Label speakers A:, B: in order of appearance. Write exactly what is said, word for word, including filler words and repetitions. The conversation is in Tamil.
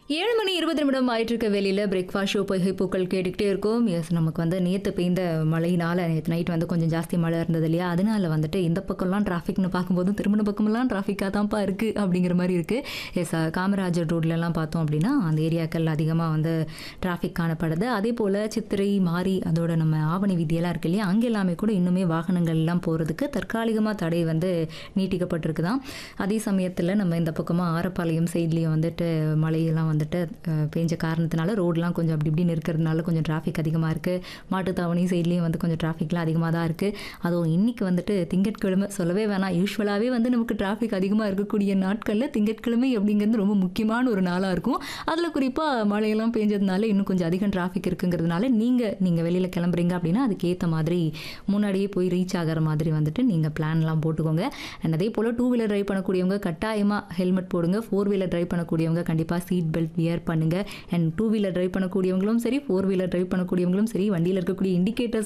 A: ஏழு மணி இருபது நிமிடம் ஆயிட்டு இருக்க வெளியில் பிரேக்ஃபாஸ்ட் ஷோ பொய்கை பூக்கள் கேட்டுக்கிட்டே இருக்கோம். எஸ், நமக்கு வந்து நேற்று பெய்ந்த மழையினால் நேற்று நைட் வந்து கொஞ்சம் ஜாஸ்தி மழை இருந்தது இல்லையா, அதனால வந்துட்டு இந்த பக்கம்லாம் டிராஃபிக்னு பார்க்கும்போது திருமண பக்கமெல்லாம் டிராஃபிக்காக தான்ப்பா இருக்குது அப்படிங்கிற மாதிரி இருக்குது. எஸ், காமராஜர் ரோட்லலாம் பார்த்தோம் அப்படின்னா அந்த ஏரியாக்கள் அதிகமாக வந்து டிராஃபிக் காணப்படுது. அதே போல் சித்திரை மாறி அதோட நம்ம ஆவணி வீதியெல்லாம் இருக்கு இல்லையா, அங்கே எல்லாமே கூட இன்னுமே வாகனங்கள்லாம் போகிறதுக்கு தற்காலிகமாக தடை வந்து நீட்டிக்கப்பட்டிருக்குதான். அதே சமயத்தில் நம்ம இந்த பக்கமாக ஆரப்பாளையம் சைட்லேயும் வந்துட்டு மழையெல்லாம் வந்துட்டு பெஞ்ச காரணத்தினால ரோடெலாம் கொஞ்சம் அப்படி இப்படின்னு இருக்கிறதுனால கொஞ்சம் டிராஃபிக் அதிகமாக இருக்குது. மாட்டுத்தாவணி சைட்லேயும் வந்து கொஞ்சம் டிராஃபிக்லாம் அதிகமாக தான் இருக்குது. அதுவும் இன்றைக்கி வந்துட்டு திங்கட்கிழமை சொல்லவே வேணாம். யூஸ்வலாகவே வந்து நமக்கு டிராஃபிக் அதிகமாக இருக்கக்கூடிய நாட்களில் திங்கட்கிழமை அப்படிங்கிறது ரொம்ப முக்கியமான ஒரு நாளாக இருக்கும். அதில் குறிப்பாக மழையெல்லாம் பெஞ்சதுனால இன்னும் கொஞ்சம் அதிகம் டிராஃபிக் இருக்குங்கிறதுனால நீங்கள் நீங்கள் வெளியில் கிளம்புறீங்க அப்படின்னா அதுக்கேற்ற மாதிரி முன்னாடியே போய் ரீச் ஆகிற மாதிரி வந்துட்டு நீங்கள் பிளான்லாம் போட்டுக்கோங்க. அண்ட் அதே போல் டூ வீலர் ட்ரைவ் பண்ணக்கூடியவங்க கட்டாயமாக ஹெல்மெட் போடுங்க. ஃபோர் வீலர் ட்ரைவ் பண்ணக்கூடியவங்க கண்டிப்பாக சீட் பெல்ட் வியர் பண்ணுங்க. அண்ட் டூ வீலர் ட்ரைவ் பண்ணக்கூடியவங்களும் சரி, ஃபோர் வீலர் ட்ரைவ் பண்ணக்கூடியவங்களும் சரி, வண்டியில் இருக்கக்கூடிய இண்டிகேட்டர்ஸ்